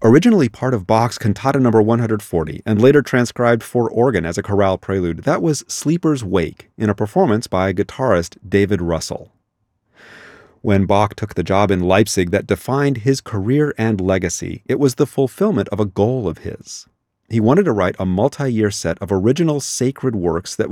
Originally part of Bach's Cantata No. 140 and later transcribed for organ as a chorale prelude, that was Sleeper's Wake in a performance by guitarist David Russell. When Bach took the job in Leipzig that defined his career and legacy, it was the fulfillment of a goal of his. He wanted to write a multi-year set of original sacred works that